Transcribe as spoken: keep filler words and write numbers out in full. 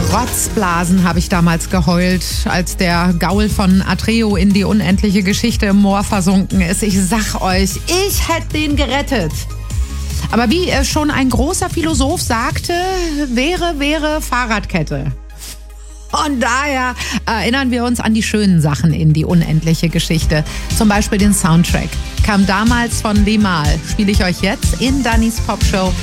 Rotzblasen habe ich damals geheult, als der Gaul von Atreo in die unendliche Geschichte im Moor versunken ist. Ich sag euch, ich hätte den gerettet. Aber wie schon ein großer Philosoph sagte, wäre, wäre Fahrradkette. Von daher erinnern wir uns an die schönen Sachen in die unendliche Geschichte. Zum Beispiel den Soundtrack. Kam damals von Limahl. Spiele ich euch jetzt in Dannys Popshow